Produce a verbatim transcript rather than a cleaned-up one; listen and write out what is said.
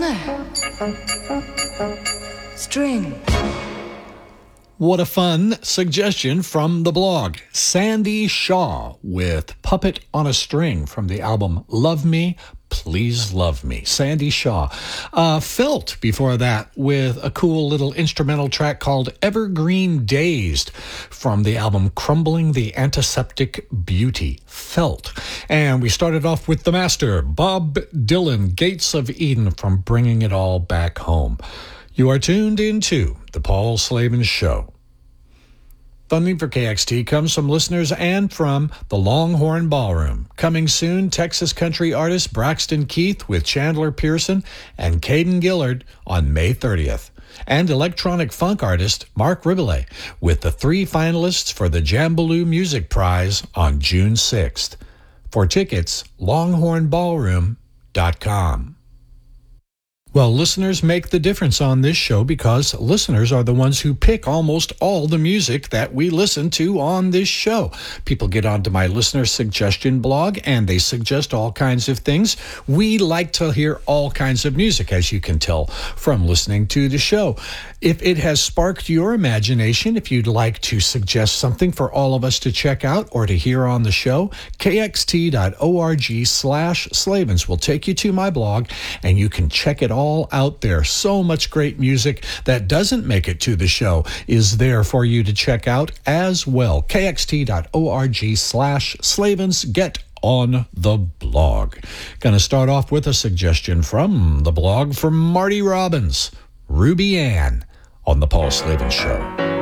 String. What a fun suggestion from the blog. Sandy Shaw with Puppet on a String from the album Love Me, Please Love Me. Sandy Shaw. Uh, Felt before that with a cool little instrumental track called Evergreen Dazed from the album Crumbling the Antiseptic Beauty. Felt. And we started off with the master, Bob Dylan, Gates of Eden from Bringing It All Back Home. You are tuned into The Paul Slavin Show. Funding for K X T comes from listeners and from the Longhorn Ballroom. Coming soon, Texas country artist Braxton Keith with Chandler Pearson and Caden Gillard on May thirtieth. And electronic funk artist Mark Ribole with the three finalists for the Jambaloo Music Prize on June sixth. For tickets, longhorn ballroom dot com. Well, listeners make the difference on this show because listeners are the ones who pick almost all the music that we listen to on this show. People get onto my listener suggestion blog and they suggest all kinds of things. We like to hear all kinds of music, as you can tell from listening to the show. If it has sparked your imagination, if you'd like to suggest something for all of us to check out or to hear on the show, k x t dot org slash Slavins will take you to my blog and you can check it all out there. So much great music that doesn't make it to the show is there for you to check out as well. k x t dot org slash Slavins. Get on the blog. Gonna start off with a suggestion from the blog from Marty Robbins, Ruby Ann on The Paul Slavin Show.